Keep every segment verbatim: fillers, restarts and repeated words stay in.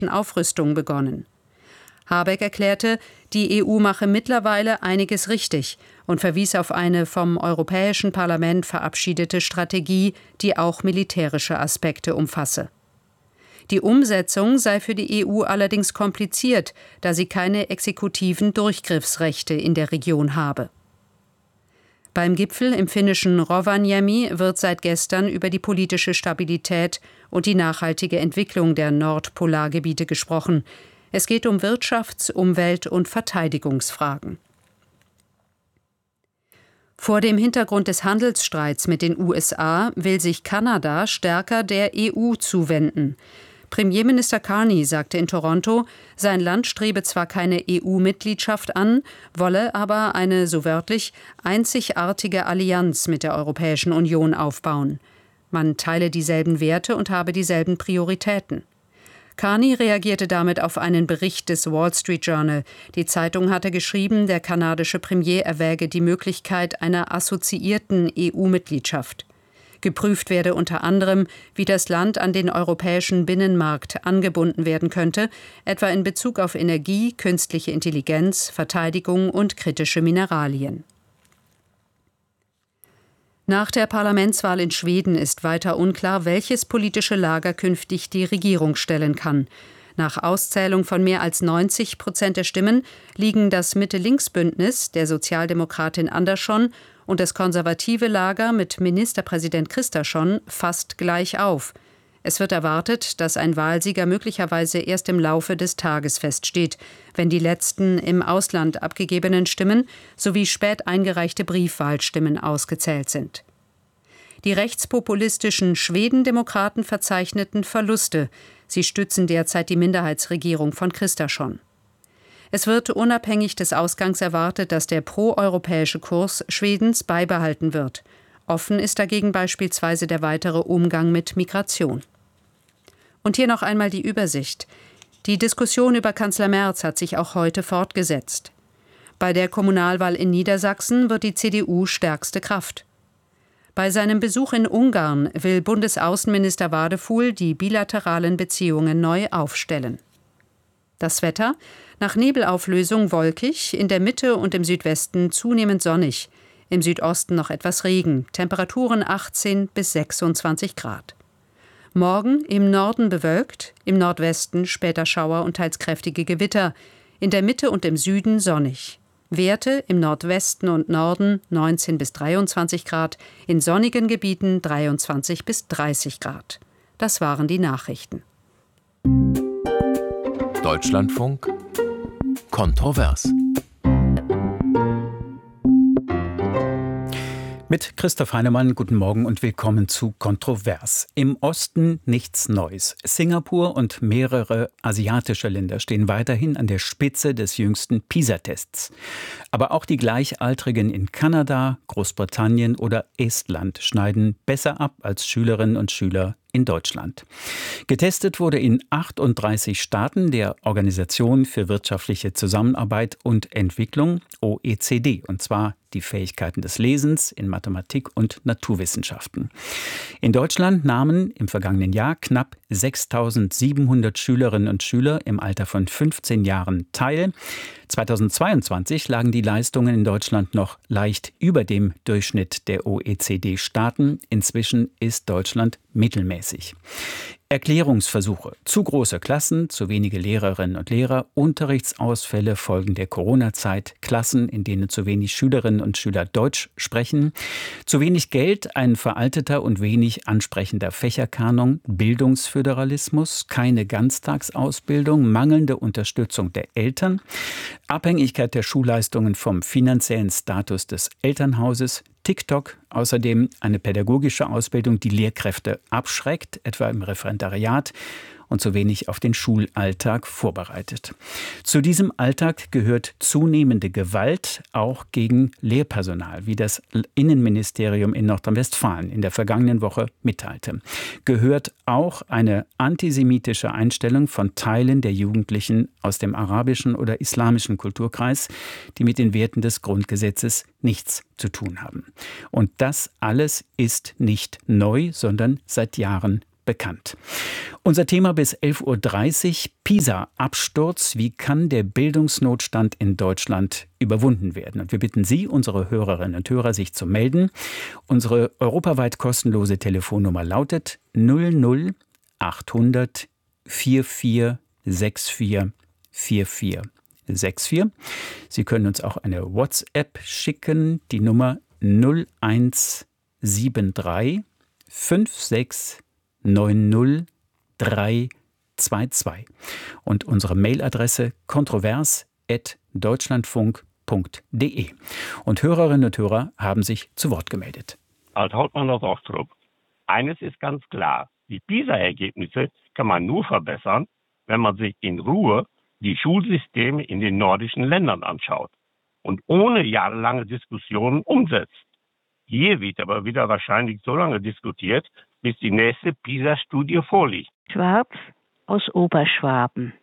Aufrüstung begonnen. Habeck erklärte, die E U mache mittlerweile einiges richtig und verwies auf eine vom Europäischen Parlament verabschiedete Strategie, die auch militärische Aspekte umfasse. Die Umsetzung sei für die E U allerdings kompliziert, da sie keine exekutiven Durchgriffsrechte in der Region habe. Beim Gipfel im finnischen Rovaniemi wird seit gestern über die politische Stabilität und die nachhaltige Entwicklung der Nordpolargebiete gesprochen. Es geht um Wirtschafts-, Umwelt- und Verteidigungsfragen. Vor dem Hintergrund des Handelsstreits mit den U S A will sich Kanada stärker der E U zuwenden. Premierminister Carney sagte in Toronto, sein Land strebe zwar keine E U-Mitgliedschaft an, wolle aber eine, so wörtlich, einzigartige Allianz mit der Europäischen Union aufbauen. Man teile dieselben Werte und habe dieselben Prioritäten. Carney reagierte damit auf einen Bericht des Wall Street Journal. Die Zeitung hatte geschrieben, der kanadische Premier erwäge die Möglichkeit einer assoziierten E U-Mitgliedschaft. Geprüft werde unter anderem, wie das Land an den europäischen Binnenmarkt angebunden werden könnte, etwa in Bezug auf Energie, künstliche Intelligenz, Verteidigung und kritische Mineralien. Nach der Parlamentswahl in Schweden ist weiter unklar, welches politische Lager künftig die Regierung stellen kann. Nach Auszählung von mehr als neunzig Prozent der Stimmen liegen das Mitte-Links-Bündnis der Sozialdemokratin Andersson und das konservative Lager mit Ministerpräsident Kristersson fast gleich auf. Es wird erwartet, dass ein Wahlsieger möglicherweise erst im Laufe des Tages feststeht, wenn die letzten im Ausland abgegebenen Stimmen sowie spät eingereichte Briefwahlstimmen ausgezählt sind. Die rechtspopulistischen Schwedendemokraten verzeichneten Verluste. Sie stützen derzeit die Minderheitsregierung von Kristersson. Es wird unabhängig des Ausgangs erwartet, dass der proeuropäische Kurs Schwedens beibehalten wird. Offen ist dagegen beispielsweise der weitere Umgang mit Migration. Und hier noch einmal die Übersicht. Die Diskussion über Kanzler Merz hat sich auch heute fortgesetzt. Bei der Kommunalwahl in Niedersachsen wird die C D U stärkste Kraft. Bei seinem Besuch in Ungarn will Bundesaußenminister Wadefuhl die bilateralen Beziehungen neu aufstellen. Das Wetter: nach Nebelauflösung wolkig, in der Mitte und im Südwesten zunehmend sonnig, im Südosten noch etwas Regen, Temperaturen achtzehn bis sechsundzwanzig Grad. Morgen im Norden bewölkt, im Nordwesten später Schauer und teils kräftige Gewitter, in der Mitte und im Süden sonnig. Werte im Nordwesten und Norden neunzehn bis dreiundzwanzig Grad, in sonnigen Gebieten dreiundzwanzig bis dreißig Grad. Das waren die Nachrichten. Deutschlandfunk Kontrovers. Mit Christoph Heinemann, guten Morgen und willkommen zu Kontrovers. Im Osten nichts Neues. Singapur und mehrere asiatische Länder stehen weiterhin an der Spitze des jüngsten PISA-Tests. Aber auch die Gleichaltrigen in Kanada, Großbritannien oder Estland schneiden besser ab als Schülerinnen und Schüler in Deutschland. Getestet wurde in achtunddreißig Staaten der Organisation für wirtschaftliche Zusammenarbeit und Entwicklung, O E C D, und zwar die Fähigkeiten des Lesens in Mathematik und Naturwissenschaften. In Deutschland nahmen im vergangenen Jahr knapp sechstausendsiebenhundert Schülerinnen und Schüler im Alter von fünfzehn Jahren teil. zweitausendzweiundzwanzig lagen die Leistungen in Deutschland noch leicht über dem Durchschnitt der O E C D-Staaten. Inzwischen ist Deutschland mittelmäßig. Erklärungsversuche, zu große Klassen, zu wenige Lehrerinnen und Lehrer, Unterrichtsausfälle folgen der Corona-Zeit, Klassen, in denen zu wenig Schülerinnen und Schüler Deutsch sprechen, zu wenig Geld, ein veralteter und wenig ansprechender Fächerkanon, Bildungsföderalismus, keine Ganztagsausbildung, mangelnde Unterstützung der Eltern, Abhängigkeit der Schulleistungen vom finanziellen Status des Elternhauses, TikTok, außerdem eine pädagogische Ausbildung, die Lehrkräfte abschreckt, etwa im Referendariat, und zu wenig auf den Schulalltag vorbereitet. Zu diesem Alltag gehört zunehmende Gewalt, auch gegen Lehrpersonal, wie das Innenministerium in Nordrhein-Westfalen in der vergangenen Woche mitteilte. Gehört auch eine antisemitische Einstellung von Teilen der Jugendlichen aus dem arabischen oder islamischen Kulturkreis, die mit den Werten des Grundgesetzes nichts zu tun haben. Und das alles ist nicht neu, sondern seit Jahren bekannt. Unser Thema bis elf Uhr dreißig, PISA-Absturz. Wie kann der Bildungsnotstand in Deutschland überwunden werden? Und wir bitten Sie, unsere Hörerinnen und Hörer, sich zu melden. Unsere europaweit kostenlose Telefonnummer lautet null null achthundert vierundvierzig vierundvierzig vierundvierzig vierundvierzig. Sie können uns auch eine WhatsApp schicken, die Nummer null eins sieben drei fünf sechs neun null drei zwei zwei und unsere Mailadresse kontrovers at deutschlandfunk punkt de. Und Hörerinnen und Hörer haben sich zu Wort gemeldet. Als Hauptmann aus Ostrup. Eines ist ganz klar, die PISA-Ergebnisse kann man nur verbessern, wenn man sich in Ruhe die Schulsysteme in den nordischen Ländern anschaut und ohne jahrelange Diskussionen umsetzt. Hier wird aber wieder wahrscheinlich so lange diskutiert, bis die nächste PISA-Studie vorliegt. Schwarz aus Oberschwaben.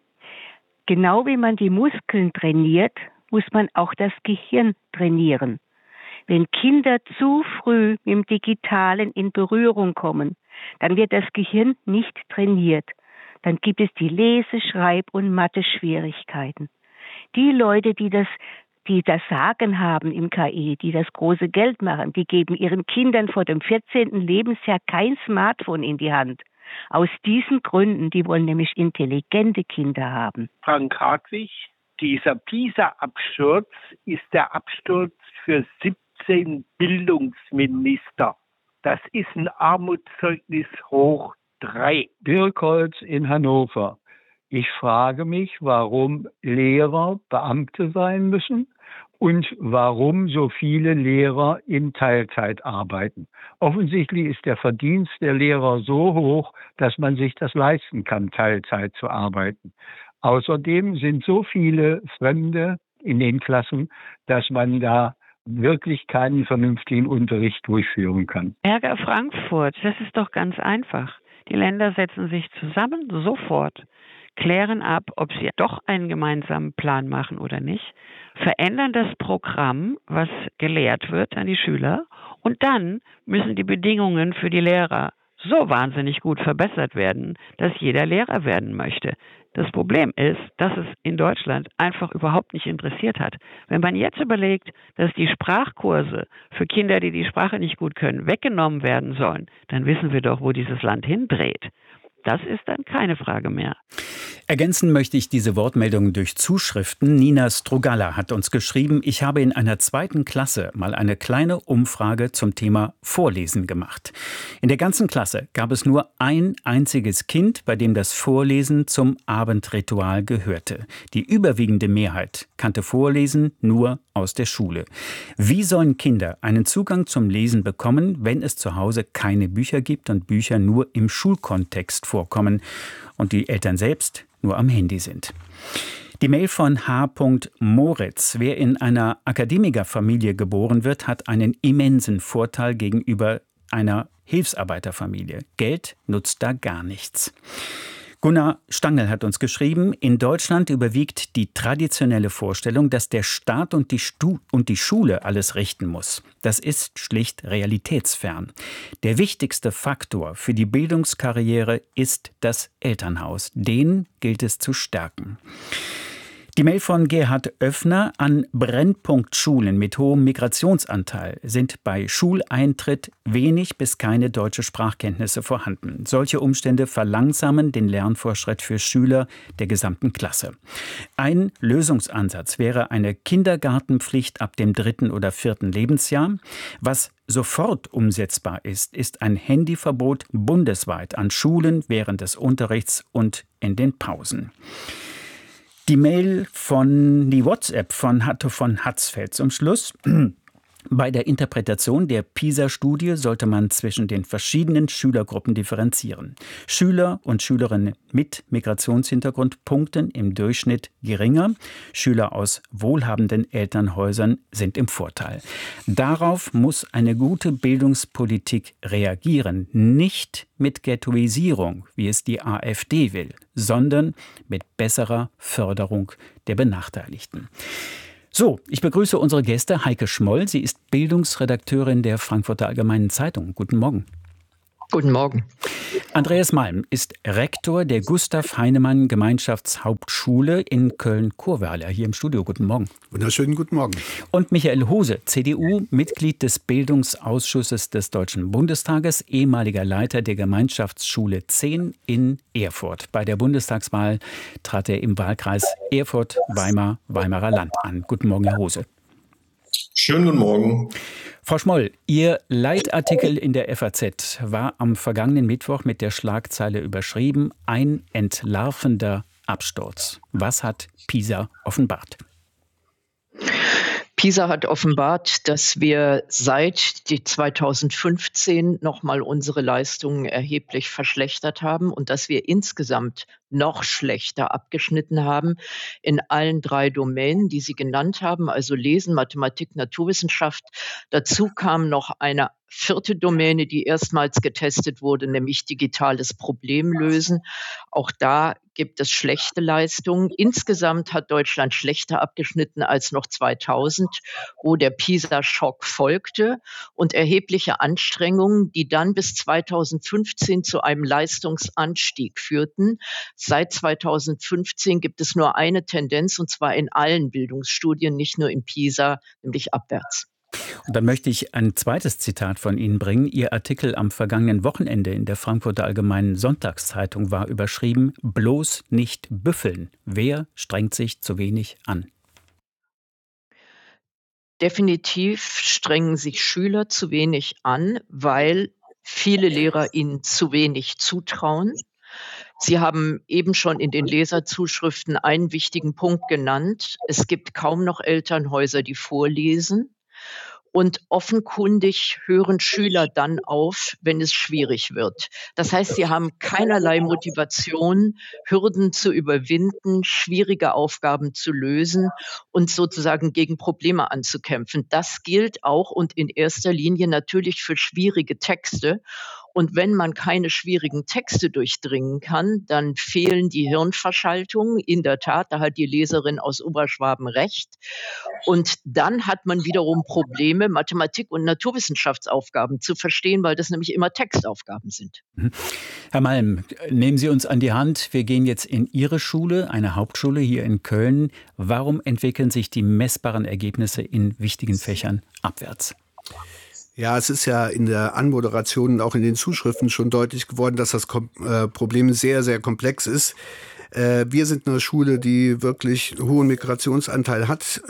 Genau wie man die Muskeln trainiert, muss man auch das Gehirn trainieren. Wenn Kinder zu früh mit dem Digitalen in Berührung kommen, dann wird das Gehirn nicht trainiert. Dann gibt es die Lese-, Schreib- und Mathe-Schwierigkeiten. Die Leute, die das, die das Sagen haben im K I, die das große Geld machen, die geben ihren Kindern vor dem vierzehnten Lebensjahr kein Smartphone in die Hand. Aus diesen Gründen, die wollen nämlich intelligente Kinder haben. Frank Hartwig, dieser PISA-Absturz ist der Absturz für siebzehn Bildungsminister. Das ist ein Armutszeugnis hoch drei. Birkholz in Hannover. Ich frage mich, warum Lehrer Beamte sein müssen und warum so viele Lehrer in Teilzeit arbeiten. Offensichtlich ist der Verdienst der Lehrer so hoch, dass man sich das leisten kann, Teilzeit zu arbeiten. Außerdem sind so viele Fremde in den Klassen, dass man da wirklich keinen vernünftigen Unterricht durchführen kann. Ärger Frankfurt, das ist doch ganz einfach. Die Länder setzen sich zusammen, sofort, klären ab, ob sie doch einen gemeinsamen Plan machen oder nicht, verändern das Programm, was gelehrt wird an die Schüler, und dann müssen die Bedingungen für die Lehrer so wahnsinnig gut verbessert werden, dass jeder Lehrer werden möchte. Das Problem ist, dass es in Deutschland einfach überhaupt nicht interessiert hat. Wenn man jetzt überlegt, dass die Sprachkurse für Kinder, die die Sprache nicht gut können, weggenommen werden sollen, dann wissen wir doch, wo dieses Land hindreht. Das ist dann keine Frage mehr. Ergänzen möchte ich diese Wortmeldung durch Zuschriften. Nina Strugalla hat uns geschrieben, ich habe in einer zweiten Klasse mal eine kleine Umfrage zum Thema Vorlesen gemacht. In der ganzen Klasse gab es nur ein einziges Kind, bei dem das Vorlesen zum Abendritual gehörte. Die überwiegende Mehrheit kannte Vorlesen nur aus der Schule. Wie sollen Kinder einen Zugang zum Lesen bekommen, wenn es zu Hause keine Bücher gibt und Bücher nur im Schulkontext vorkommen und die Eltern selbst nur am Handy sind? Die Mail von H. Moritz. Wer in einer Akademikerfamilie geboren wird, hat einen immensen Vorteil gegenüber einer Hilfsarbeiterfamilie. Geld nutzt da gar nichts. Gunnar Stangl hat uns geschrieben, in Deutschland überwiegt die traditionelle Vorstellung, dass der Staat und die, Stu- und die Schule alles richten muss. Das ist schlicht realitätsfern. Der wichtigste Faktor für die Bildungskarriere ist das Elternhaus. Den gilt es zu stärken. Die Mail von Gerhard Öffner an Brennpunktschulen mit hohem Migrationsanteil sind bei Schuleintritt wenig bis keine deutsche Sprachkenntnisse vorhanden. Solche Umstände verlangsamen den Lernfortschritt für Schüler der gesamten Klasse. Ein Lösungsansatz wäre eine Kindergartenpflicht ab dem dritten oder vierten Lebensjahr. Was sofort umsetzbar ist, ist ein Handyverbot bundesweit an Schulen während des Unterrichts und in den Pausen. Die Mail von, die WhatsApp von Hatto von Hatzfeld zum Schluss. Bei der Interpretation der PISA-Studie sollte man zwischen den verschiedenen Schülergruppen differenzieren. Schüler und Schülerinnen mit Migrationshintergrund punkten im Durchschnitt geringer. Schüler aus wohlhabenden Elternhäusern sind im Vorteil. Darauf muss eine gute Bildungspolitik reagieren. Nicht mit Ghettoisierung, wie es die AfD will, sondern mit besserer Förderung der Benachteiligten. So, ich begrüße unsere Gäste. Heike Schmoll, sie ist Bildungsredakteurin der Frankfurter Allgemeinen Zeitung. Guten Morgen. Guten Morgen. Andreas Malm ist Rektor der Gustav Heinemann Gemeinschaftshauptschule in Köln-Churwerler. Hier im Studio. Guten Morgen. Wunderschönen guten Morgen. Und Michael Hose, C D U, Mitglied des Bildungsausschusses des Deutschen Bundestages, ehemaliger Leiter der Gemeinschaftsschule zehn in Erfurt. Bei der Bundestagswahl trat er im Wahlkreis Erfurt-Weimar, Weimarer Land an. Guten Morgen, Herr Hose. Schönen guten Morgen. Frau Schmoll, Ihr Leitartikel in der F A Z war am vergangenen Mittwoch mit der Schlagzeile überschrieben: Ein entlarvender Absturz. Was hat PISA offenbart? PISA hat offenbart, dass wir seit zweitausendfünfzehn nochmal unsere Leistungen erheblich verschlechtert haben und dass wir insgesamt noch schlechter abgeschnitten haben in allen drei Domänen, die Sie genannt haben, also Lesen, Mathematik, Naturwissenschaft. Dazu kam noch eine vierte Domäne, die erstmals getestet wurde, nämlich digitales Problemlösen. Auch da gibt es schlechte Leistungen. Insgesamt hat Deutschland schlechter abgeschnitten als noch zweitausend, wo der PISA-Schock folgte und erhebliche Anstrengungen, die dann bis zweitausendfünfzehn zu einem Leistungsanstieg führten. Seit zweitausendfünfzehn gibt es nur eine Tendenz, und zwar in allen Bildungsstudien, nicht nur in PISA, nämlich abwärts. Und dann möchte ich ein zweites Zitat von Ihnen bringen. Ihr Artikel am vergangenen Wochenende in der Frankfurter Allgemeinen Sonntagszeitung war überschrieben: Bloß nicht büffeln. Wer strengt sich zu wenig an? Definitiv strengen sich Schüler zu wenig an, weil viele Lehrer ihnen zu wenig zutrauen. Sie haben eben schon in den Leserzuschriften einen wichtigen Punkt genannt. Es gibt kaum noch Elternhäuser, die vorlesen. Und offenkundig hören Schüler dann auf, wenn es schwierig wird. Das heißt, sie haben keinerlei Motivation, Hürden zu überwinden, schwierige Aufgaben zu lösen und sozusagen gegen Probleme anzukämpfen. Das gilt auch und in erster Linie natürlich für schwierige Texte. Und wenn man keine schwierigen Texte durchdringen kann, dann fehlen die Hirnverschaltungen. In der Tat, da hat die Leserin aus Oberschwaben recht. Und dann hat man wiederum Probleme, Mathematik- und Naturwissenschaftsaufgaben zu verstehen, weil das nämlich immer Textaufgaben sind. Herr Malm, nehmen Sie uns an die Hand. Wir gehen jetzt in Ihre Schule, eine Hauptschule hier in Köln. Warum entwickeln sich die messbaren Ergebnisse in wichtigen Fächern abwärts? Ja, es ist ja in der Anmoderation und auch in den Zuschriften schon deutlich geworden, dass das Problem sehr, sehr komplex ist. Wir sind eine Schule, die wirklich einen hohen Migrationsanteil hat.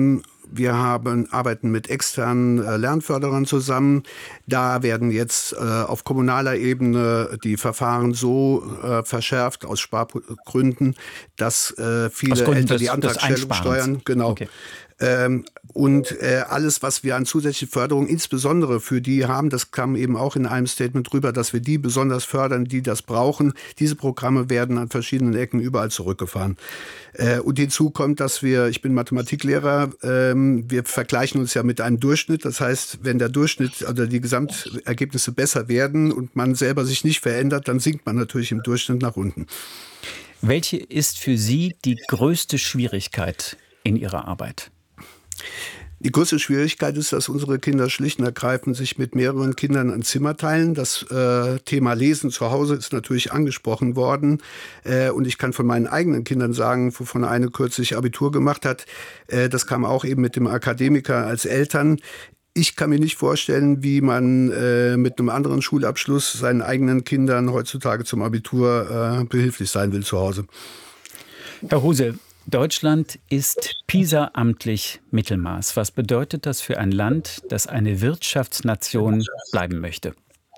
Wir haben, arbeiten mit externen Lernförderern zusammen. Da werden jetzt auf kommunaler Ebene die Verfahren so verschärft aus Spargründen, dass viele Gründen Eltern des, die Antragstellung steuern. Genau. Okay. Ähm, und äh, alles, was wir an zusätzliche Förderung insbesondere für die haben, das kam eben auch in einem Statement drüber, dass wir die besonders fördern, die das brauchen. Diese Programme werden an verschiedenen Ecken überall zurückgefahren. Äh, und hinzu kommt, dass wir, ich bin Mathematiklehrer, ähm, wir vergleichen uns ja mit einem Durchschnitt. Das heißt, wenn der Durchschnitt oder die Gesamtergebnisse besser werden und man selber sich nicht verändert, dann sinkt man natürlich im Durchschnitt nach unten. Welche ist für Sie die größte Schwierigkeit in Ihrer Arbeit? Die größte Schwierigkeit ist, dass unsere Kinder schlicht und ergreifend sich mit mehreren Kindern ein Zimmer teilen. Das äh, Thema Lesen zu Hause ist natürlich angesprochen worden. Äh, und ich kann von meinen eigenen Kindern sagen, wovon eine kürzlich Abitur gemacht hat, äh, das kam auch eben mit dem Akademiker als Eltern. Ich kann mir nicht vorstellen, wie man äh, mit einem anderen Schulabschluss seinen eigenen Kindern heutzutage zum Abitur äh, behilflich sein will zu Hause. Herr Hose, Deutschland ist PISA-amtlich Mittelmaß. Was bedeutet das für ein Land, das eine Wirtschaftsnation bleiben möchte?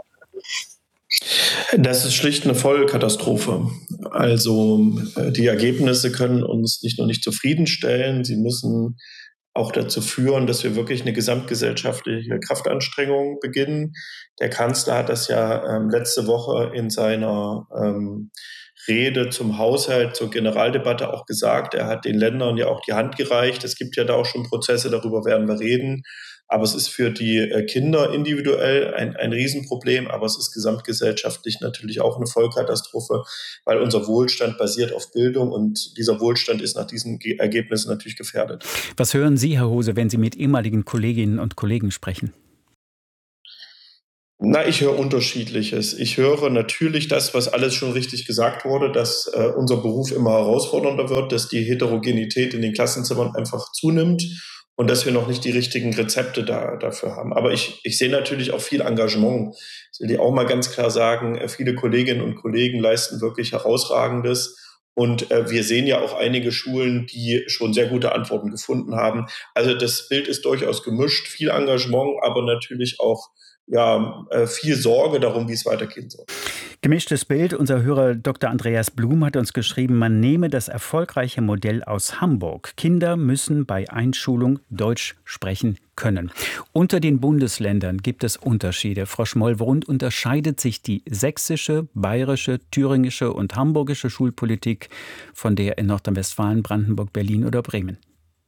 Das ist schlicht eine Vollkatastrophe. Also die Ergebnisse können uns nicht nur nicht zufriedenstellen, sie müssen auch dazu führen, dass wir wirklich eine gesamtgesellschaftliche Kraftanstrengung beginnen. Der Kanzler hat das ja ähm, letzte Woche in seiner ähm, Rede zum Haushalt, zur Generaldebatte auch gesagt. Er hat den Ländern ja auch die Hand gereicht. Es gibt ja da auch schon Prozesse, darüber werden wir reden. Aber es ist für die Kinder individuell ein, ein Riesenproblem, aber es ist gesamtgesellschaftlich natürlich auch eine Vollkatastrophe, weil unser Wohlstand basiert auf Bildung und dieser Wohlstand ist nach diesen Ergebnissen natürlich gefährdet. Was hören Sie, Herr Hose, wenn Sie mit ehemaligen Kolleginnen und Kollegen sprechen? Na, ich höre Unterschiedliches. Ich höre natürlich das, was alles schon richtig gesagt wurde, dass äh, unser Beruf immer herausfordernder wird, dass die Heterogenität in den Klassenzimmern einfach zunimmt und dass wir noch nicht die richtigen Rezepte da, dafür haben. Aber ich, ich sehe natürlich auch viel Engagement. Ich will dir auch mal ganz klar sagen, äh, viele Kolleginnen und Kollegen leisten wirklich Herausragendes. Und äh, wir sehen ja auch einige Schulen, die schon sehr gute Antworten gefunden haben. Also das Bild ist durchaus gemischt, viel Engagement, aber natürlich auch ja, äh, viel Sorge darum, wie es weitergehen soll. Gemischtes Bild. Unser Hörer Doktor Andreas Blum hat uns geschrieben, man nehme das erfolgreiche Modell aus Hamburg. Kinder müssen bei Einschulung Deutsch sprechen können. Unter den Bundesländern gibt es Unterschiede. Frau Schmoll, worin unterscheidet sich die sächsische, bayerische, thüringische und hamburgische Schulpolitik von der in Nordrhein-Westfalen, Brandenburg, Berlin oder Bremen?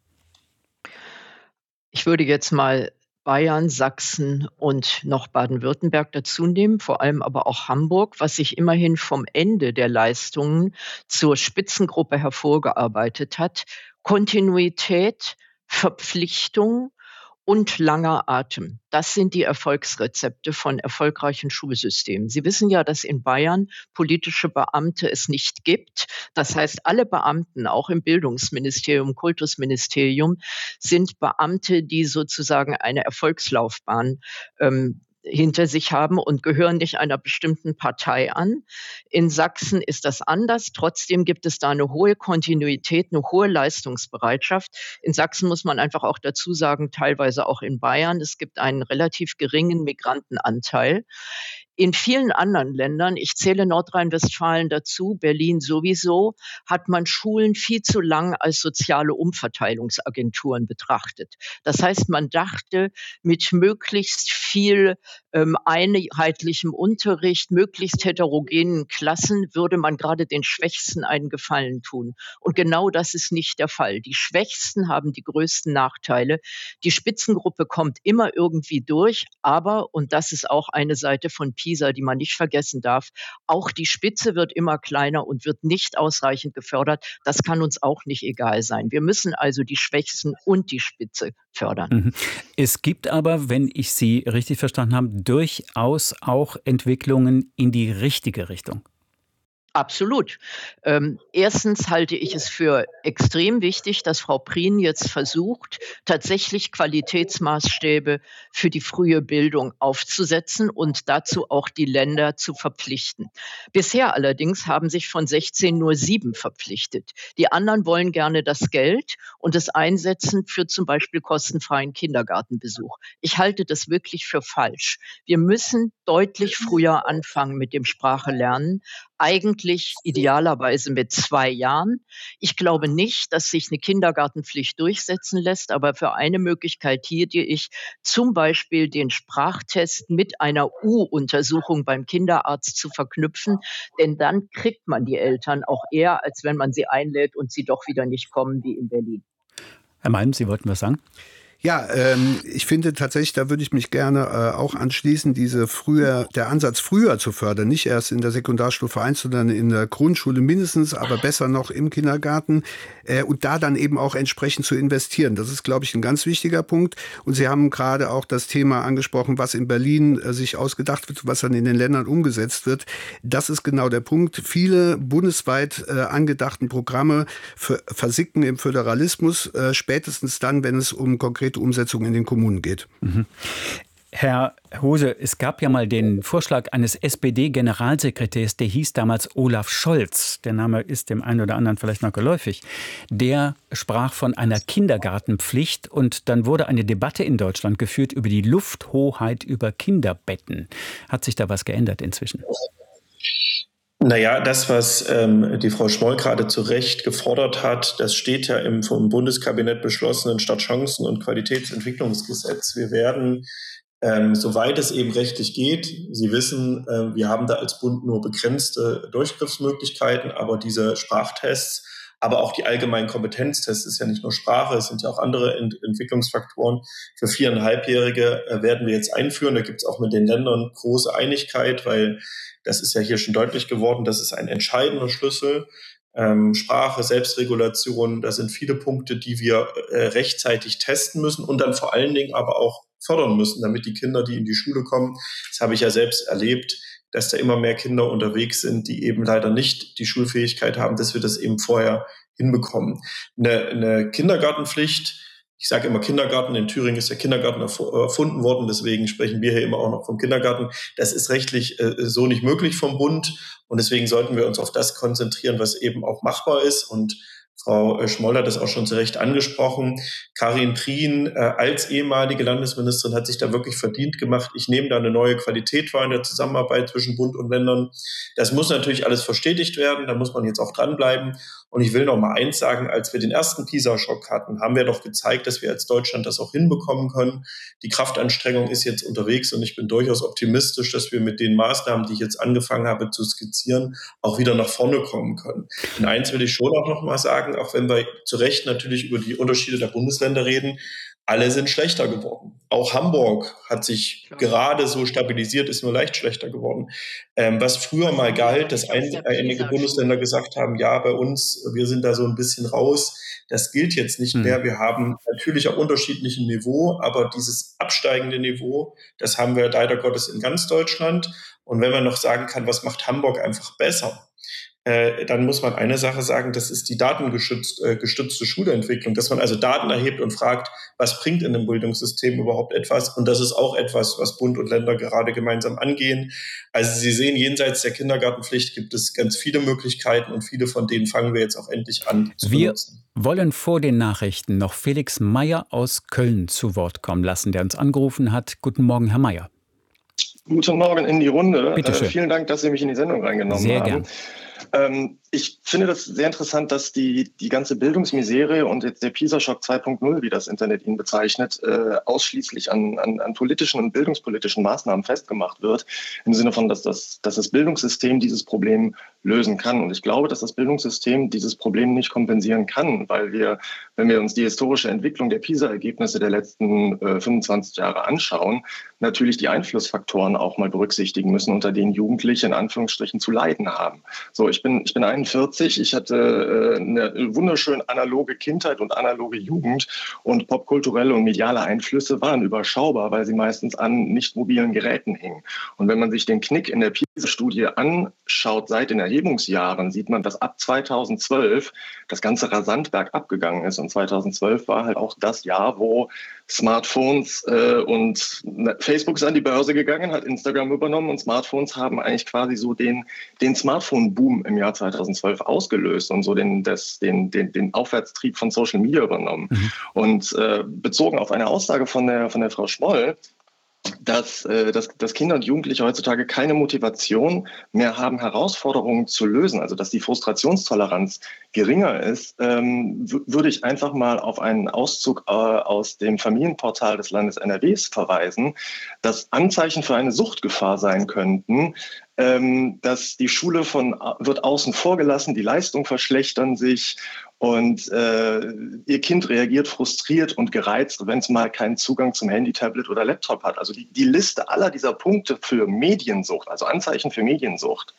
Ich würde jetzt mal Bayern, Sachsen und noch Baden-Württemberg dazu nehmen, vor allem aber auch Hamburg, was sich immerhin vom Ende der Leistungen zur Spitzengruppe hervorgearbeitet hat. Kontinuität, Verpflichtung und langer Atem. Das sind die Erfolgsrezepte von erfolgreichen Schulsystemen. Sie wissen ja, dass in Bayern politische Beamte es nicht gibt. Das heißt, alle Beamten, auch im Bildungsministerium, Kultusministerium, sind Beamte, die sozusagen eine Erfolgslaufbahn ähm, hinter sich haben und gehören nicht einer bestimmten Partei an. In Sachsen ist das anders. Trotzdem gibt es da eine hohe Kontinuität, eine hohe Leistungsbereitschaft. In Sachsen muss man einfach auch dazu sagen, teilweise auch in Bayern, es gibt einen relativ geringen Migrantenanteil. In vielen anderen Ländern, ich zähle Nordrhein-Westfalen dazu, Berlin sowieso, hat man Schulen viel zu lang als soziale Umverteilungsagenturen betrachtet. Das heißt, man dachte, mit möglichst viel ähm, einheitlichem Unterricht, möglichst heterogenen Klassen würde man gerade den Schwächsten einen Gefallen tun. Und genau das ist nicht der Fall. Die Schwächsten haben die größten Nachteile. Die Spitzengruppe kommt immer irgendwie durch, aber, und das ist auch eine Seite von PISA, die man nicht vergessen darf, auch die Spitze wird immer kleiner und wird nicht ausreichend gefördert. Das kann uns auch nicht egal sein. Wir müssen also die Schwächsten und die Spitze fördern. Es gibt aber, wenn ich Sie richtig verstanden habe, durchaus auch Entwicklungen in die richtige Richtung. Absolut. Ähm, erstens halte ich es für extrem wichtig, dass Frau Prien jetzt versucht, tatsächlich Qualitätsmaßstäbe für die frühe Bildung aufzusetzen und dazu auch die Länder zu verpflichten. Bisher allerdings haben sich von sechzehn nur sieben verpflichtet. Die anderen wollen gerne das Geld und es einsetzen für zum Beispiel kostenfreien Kindergartenbesuch. Ich halte das wirklich für falsch. Wir müssen deutlich früher anfangen mit dem Sprachelernen. Eigentlich idealerweise mit zwei Jahren. Ich glaube nicht, dass sich eine Kindergartenpflicht durchsetzen lässt, aber für eine Möglichkeit hielt ich zum Beispiel den Sprachtest mit einer U-Untersuchung beim Kinderarzt zu verknüpfen, denn dann kriegt man die Eltern auch eher, als wenn man sie einlädt und sie doch wieder nicht kommen wie in Berlin. Herr Malm, Sie wollten was sagen? Ja, ähm, ich finde tatsächlich, da würde ich mich gerne äh, auch anschließen, diese früher, der Ansatz früher zu fördern, nicht erst in der Sekundarstufe eins, sondern in der Grundschule mindestens, aber besser noch im Kindergarten äh, und da dann eben auch entsprechend zu investieren. Das ist, glaube ich, ein ganz wichtiger Punkt. Und Sie haben gerade auch das Thema angesprochen, was in Berlin äh, sich ausgedacht wird, was dann in den Ländern umgesetzt wird. Das ist genau der Punkt. Viele bundesweit äh, angedachten Programme für, versicken im Föderalismus, äh, spätestens dann, wenn es um konkrete Umsetzung in den Kommunen geht. Mhm. Herr Hose, es gab ja mal den Vorschlag eines S P D-Generalsekretärs, der hieß damals Olaf Scholz. Der Name ist dem einen oder anderen vielleicht noch geläufig. Der sprach von einer Kindergartenpflicht und dann wurde eine Debatte in Deutschland geführt über die Lufthoheit über Kinderbetten. Hat sich da was geändert inzwischen? Naja, das, was ähm, die Frau Schmoll gerade zu Recht gefordert hat, das steht ja im vom Bundeskabinett beschlossenen Stadtchancen- und Qualitätsentwicklungsgesetz. Wir werden, ähm, soweit es eben rechtlich geht, Sie wissen, äh, wir haben da als Bund nur begrenzte Durchgriffsmöglichkeiten, aber diese Sprachtests, aber auch die allgemeinen Kompetenztests, ist ja nicht nur Sprache, es sind ja auch andere Ent- Entwicklungsfaktoren. Für Viereinhalbjährige äh, werden wir jetzt einführen. Da gibt es auch mit den Ländern große Einigkeit, weil das ist ja hier schon deutlich geworden, das ist ein entscheidender Schlüssel. Ähm, Sprache, Selbstregulation, da sind viele Punkte, die wir äh, rechtzeitig testen müssen und dann vor allen Dingen aber auch fördern müssen, damit die Kinder, die in die Schule kommen, das habe ich ja selbst erlebt, dass da immer mehr Kinder unterwegs sind, die eben leider nicht die Schulfähigkeit haben, dass wir das eben vorher hinbekommen. Eine, eine Kindergartenpflicht, ich sage immer Kindergarten, in Thüringen ist der Kindergarten erfunden worden, deswegen sprechen wir hier immer auch noch vom Kindergarten. Das ist rechtlich äh, so nicht möglich vom Bund und deswegen sollten wir uns auf das konzentrieren, was eben auch machbar ist. Und Frau Schmoll hat das auch schon zu Recht angesprochen. Karin Prien äh, als ehemalige Landesministerin hat sich da wirklich verdient gemacht. Ich nehme da eine neue Qualität wahr in der Zusammenarbeit zwischen Bund und Ländern. Das muss natürlich alles verstetigt werden, da muss man jetzt auch dranbleiben. Und ich will noch mal eins sagen, als wir den ersten PISA-Schock hatten, haben wir doch gezeigt, dass wir als Deutschland das auch hinbekommen können. Die Kraftanstrengung ist jetzt unterwegs und ich bin durchaus optimistisch, dass wir mit den Maßnahmen, die ich jetzt angefangen habe zu skizzieren, auch wieder nach vorne kommen können. Und eins will ich schon auch noch mal sagen, auch wenn wir zu Recht natürlich über die Unterschiede der Bundesländer reden, alle sind schlechter geworden. Auch Hamburg hat sich Klar. gerade so stabilisiert, ist nur leicht schlechter geworden. Ähm, was früher mal galt, dass ein, einige Bundesländer gesagt haben, ja, bei uns, wir sind da so ein bisschen raus. Das gilt jetzt nicht hm. mehr. Wir haben natürlich auf unterschiedlichem Niveau, aber dieses absteigende Niveau, das haben wir leider Gottes in ganz Deutschland. Und wenn man noch sagen kann, was macht Hamburg einfach besser? Äh, dann muss man eine Sache sagen, das ist die datengestützte äh, Schulentwicklung, dass man also Daten erhebt und fragt, was bringt in einem Bildungssystem überhaupt etwas? Und das ist auch etwas, was Bund und Länder gerade gemeinsam angehen. Also Sie sehen, jenseits der Kindergartenpflicht gibt es ganz viele Möglichkeiten und viele von denen fangen wir jetzt auch endlich an zu wir benutzen. Wir wollen vor den Nachrichten noch Felix Meyer aus Köln zu Wort kommen lassen, der uns angerufen hat. Guten Morgen, Herr Meyer. Guten Morgen in die Runde. Bitte schön. Äh, vielen Dank, dass Sie mich in die Sendung reingenommen Sehr haben. gern. Ähm, ich finde das sehr interessant, dass die, die ganze Bildungsmisere und jetzt der PISA-Schock zwei Punkt null, wie das Internet ihn bezeichnet, äh, ausschließlich an, an, an politischen und bildungspolitischen Maßnahmen festgemacht wird, im Sinne von, dass das, dass das Bildungssystem dieses Problem lösen kann. Und ich glaube, dass das Bildungssystem dieses Problem nicht kompensieren kann, weil wir, wenn wir uns die historische Entwicklung der PISA-Ergebnisse der letzten äh, fünfundzwanzig Jahre anschauen, natürlich die Einflussfaktoren auch mal berücksichtigen müssen, unter denen Jugendliche in Anführungsstrichen zu leiden haben. So, ich bin, ich bin einundvierzig, ich hatte äh, eine wunderschön analoge Kindheit und analoge Jugend und popkulturelle und mediale Einflüsse waren überschaubar, weil sie meistens an nicht mobilen Geräten hingen. Und wenn man sich den Knick in der PISA-Studie anschaut seit den Erhebungsjahren, sieht man, dass ab zweitausendzwölf das Ganze rasant bergab gegangen ist. Und zweitausendzwölf war halt auch das Jahr, wo Smartphones äh, und Facebook ist an die Börse gegangen, hat Instagram übernommen und Smartphones haben eigentlich quasi so den, den Smartphone-Boom im Jahr zweitausendzwölf ausgelöst und so den, das, den, den, den Aufwärtstrieb von Social Media übernommen. Mhm. Und äh, bezogen auf eine Aussage von der, von der Frau Schmoll, dass, äh, dass, dass Kinder und Jugendliche heutzutage keine Motivation mehr haben, Herausforderungen zu lösen, also dass die Frustrationstoleranz geringer ist, ähm, w- würde ich einfach mal auf einen Auszug äh, aus dem Familienportal des Landes N R Ws verweisen, dass Anzeichen für eine Suchtgefahr sein könnten, ähm, dass die Schule von, wird außen vor gelassen, die Leistungen verschlechtern sich und äh, ihr Kind reagiert frustriert und gereizt, wenn es mal keinen Zugang zum Handy, Tablet oder Laptop hat. Also die, die Liste aller dieser Punkte für Mediensucht, also Anzeichen für Mediensucht,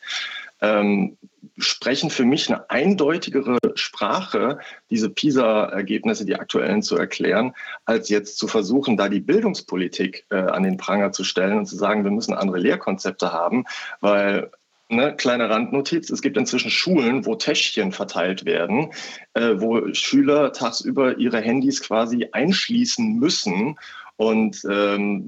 ähm, sprechen für mich eine eindeutigere Sprache, diese PISA-Ergebnisse, die aktuellen, zu erklären, als jetzt zu versuchen, da die Bildungspolitik äh, an den Pranger zu stellen und zu sagen, wir müssen andere Lehrkonzepte haben, weil Ne, kleine Randnotiz, es gibt inzwischen Schulen, wo Täschchen verteilt werden, äh, wo Schüler tagsüber ihre Handys quasi einschließen müssen und ähm,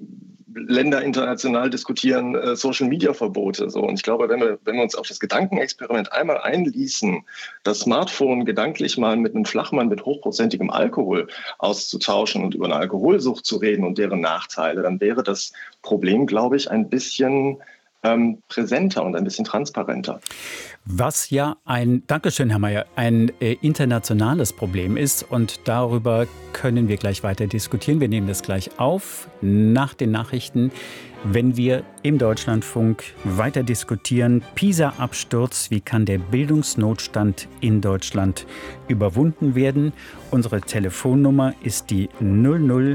Länder international diskutieren äh, Social-Media-Verbote. So. Und ich glaube, wenn wir, wenn wir uns auf das Gedankenexperiment einmal einließen, das Smartphone gedanklich mal mit einem Flachmann mit hochprozentigem Alkohol auszutauschen und über eine Alkoholsucht zu reden und deren Nachteile, dann wäre das Problem, glaube ich, ein bisschen Ähm, präsenter und ein bisschen transparenter. Was ja ein, Dankeschön, Herr Meyer, ein äh, internationales Problem ist und darüber können wir gleich weiter diskutieren. Wir nehmen das gleich auf nach den Nachrichten, wenn wir im Deutschlandfunk weiter diskutieren. PISA-Absturz, wie kann der Bildungsnotstand in Deutschland überwunden werden? Unsere Telefonnummer ist die null null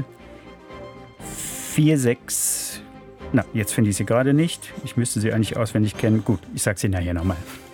vier sechs. Na, jetzt finde ich sie gerade nicht. Ich müsste sie eigentlich auswendig kennen. Gut, ich sage sie nachher nochmal.